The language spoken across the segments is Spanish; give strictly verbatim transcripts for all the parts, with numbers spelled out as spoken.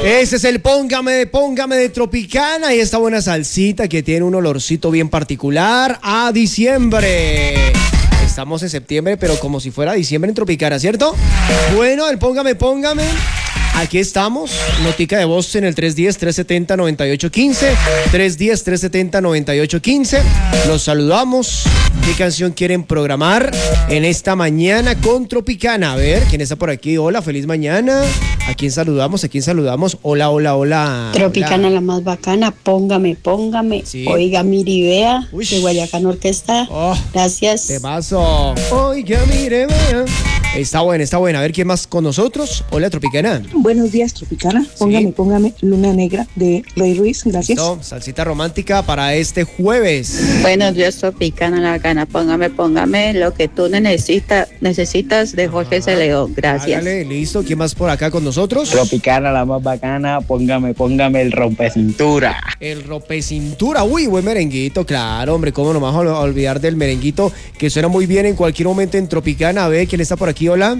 Ese es el Póngame, Póngame de Tropicana y esta buena salsita que tiene un olorcito bien particular a diciembre. Estamos en septiembre, pero como si fuera diciembre en Tropicana, ¿cierto? Bueno, el Póngame, Póngame. Aquí estamos, notica de voz en el tres uno cero, tres siete cero, nueve ocho uno cinco, tres uno cero, tres siete cero, nueve ocho uno cinco. Los saludamos. ¿Qué canción quieren programar en esta mañana con Tropicana? A ver, ¿quién está por aquí? Hola, feliz mañana. ¿A quién saludamos? ¿A quién saludamos? Hola, hola, hola. Tropicana, hola. La más bacana, póngame, póngame. Sí. Oiga, mire, vea, Uy. de Guayacán Orquesta. Oh, Gracias. te paso. Oiga, mire, vea. Está buena, está buena. A ver, ¿quién más con nosotros? Hola, Tropicana. Buenos días, Tropicana. Póngame, Sí. póngame Luna Negra de Rey Ruiz. Gracias. Listo, salsita romántica para este jueves. Buenos días, Tropicana, la gana. Póngame, póngame lo que tú necesitas, necesitas de Jorge C. León. Gracias. Hágale, listo. ¿Quién más por acá con nosotros? Tropicana, la más bacana, póngame, póngame el rompecintura. El rompecintura. Uy, buen merenguito, claro, hombre. ¿Cómo no me vas a olvidar del merenguito que suena muy bien en cualquier momento en Tropicana? A ver, ¿quién está por aquí? Hola.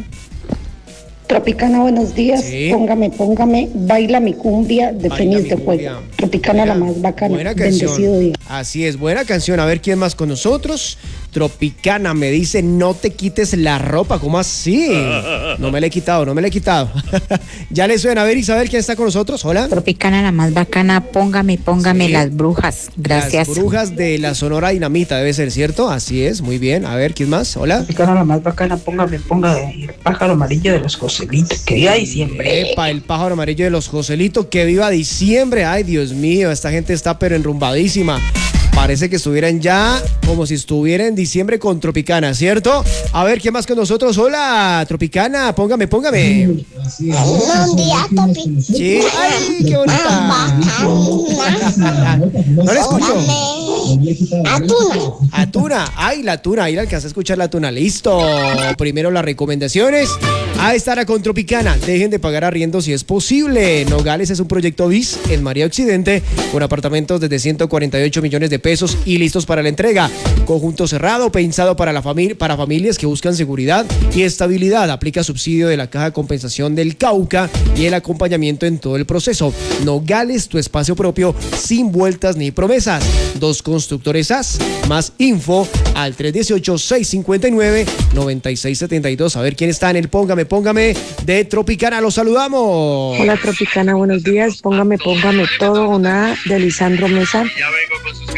Tropicana, buenos días. Sí. Póngame, póngame, baila mi cumbia de Baila Fénix mi de cumbia. Fuego. Tropicana, Buena- la más bacana. Buena Bendecido canción. día. Así es, buena canción. A ver, ¿quién más con nosotros? Tropicana me dice, no te quites la ropa. ¿Cómo así? No me la he quitado, no me la he quitado. Ya le suena. A ver, Isabel, ¿quién está con nosotros? Hola. Tropicana, la más bacana, póngame, póngame Sí. las brujas. Gracias. Las brujas de la Sonora Dinamita, debe ser, ¿cierto? Así es, muy bien. A ver, ¿quién más? Hola. Tropicana, la más bacana, póngame, póngame el pájaro amarillo de los Joselitos. Que viva diciembre. Epa, el pájaro amarillo de los Joselitos, que viva diciembre. Ay, Dios mío, esta gente está pero enrumbadísima. Parece que estuvieran ya como si estuviera en diciembre con Tropicana, ¿cierto? A ver, ¿quién más con nosotros? Hola, Tropicana, póngame, póngame. Un día, Topi. Sí, ay, qué bonita. No le escucho. Atuna. Atuna, ay, la tuna, ahí la alcanza a escuchar la tuna, listo. Primero las recomendaciones. A estar con Tropicana, dejen de pagar arriendo si es posible. Nogales es un proyecto bis en María Occidente con apartamentos desde ciento cuarenta y ocho millones de pesos y listos para la entrega. Conjunto cerrado, pensado para, la familia, para familias que buscan seguridad y estabilidad. Aplica subsidio de la Caja de Compensación del Cauca y el acompañamiento en todo el proceso. Nogales, tu espacio propio sin vueltas ni promesas. Dos constructores A S. Más info al tres uno ocho, seis cinco nueve, nueve seis siete dos. A ver quién está en el Póngame, Póngame de Tropicana. Los saludamos. Hola, Tropicana, buenos días. Póngame, póngame todo o nada de Lisandro Mesa. Ya vengo con sus